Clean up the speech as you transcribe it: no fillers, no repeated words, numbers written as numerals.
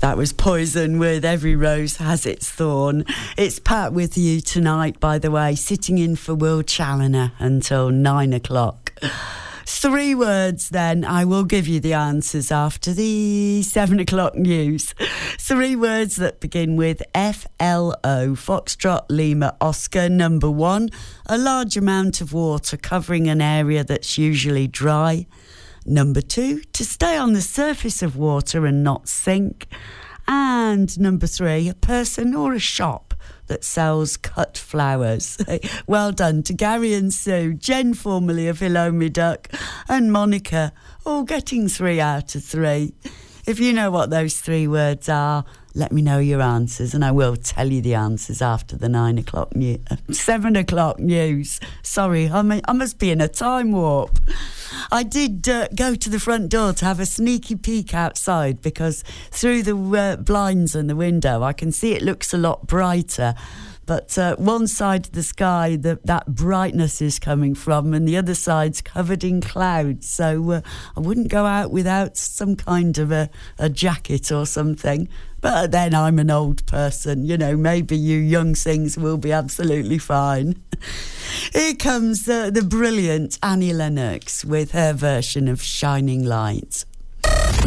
That was Poison with Every Rose Has Its Thorn. It's Pat with you tonight, by the way, sitting in for Will Challoner until 9 o'clock. 3 words then. I will give you the answers after the 7 o'clock news. 3 words that begin with FLO, Foxtrot Lima Oscar. Number 1, a large amount of water covering an area that's usually dry. Number 2, to stay on the surface of water and not sink. And number 3, a person or a shop that sells cut flowers. Well done to Gary and Sue, Jen formerly of Hello Me Duck, and Monica, all getting 3 out of 3. If you know what those 3 words are, let me know your answers, and I will tell you the answers after the 7 o'clock news. Sorry, I must be in a time warp. I did go to the front door to have a sneaky peek outside, because through the blinds and the window I can see it looks a lot brighter. But one side of the sky that brightness is coming from, and the other side's covered in clouds. So I wouldn't go out without some kind of a jacket or something. But then I'm an old person, you know, maybe you young things will be absolutely fine. Here comes the brilliant Annie Lennox with her version of Shining Lights.